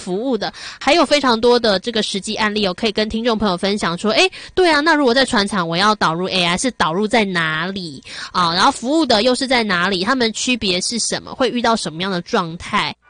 服务的，还有非常多的这个实际案例可以跟听众朋友分享说，对啊，那如果在船厂我要导入 AI 是导入在哪里啊？然后服务的又是在哪里？他们区别是什么？会遇到什么样的状态？